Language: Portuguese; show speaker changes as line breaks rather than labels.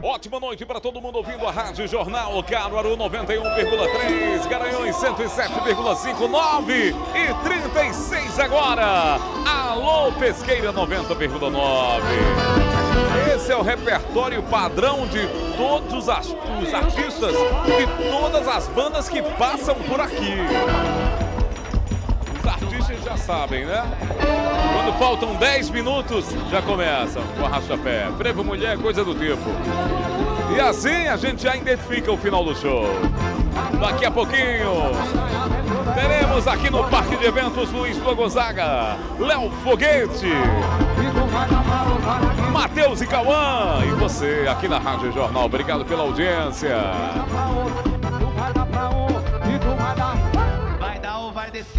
Ótima noite para todo mundo ouvindo a Rádio Jornal Caruaru 91,3, Garanhuns 107,5, 9 e 36 agora. Alô Pesqueira 90,9. Esse é o repertório padrão de todos os artistas de todas as bandas que passam por aqui. Os artistas já sabem, né? Quando faltam 10 minutos, já começam com arrasta-pé, frevo mulher, coisa do tipo. E assim a gente já identifica o final do show. Daqui a pouquinho, teremos aqui no Parque de Eventos Luiz Gonzaga, Léo Foguete, Matheus e Cauã. E você aqui na Rádio Jornal, obrigado pela audiência.
Vai dar ou vai descer?